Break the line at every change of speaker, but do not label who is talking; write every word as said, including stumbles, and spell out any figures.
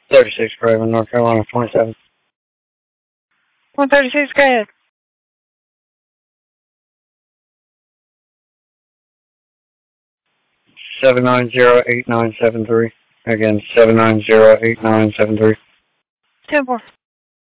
thirty-six, Craven, North Carolina, twenty-seven.
one thirty-six, go ahead.
seven nine zero eight nine seven three. Again, seven nine zero eight nine seven three.
ten four.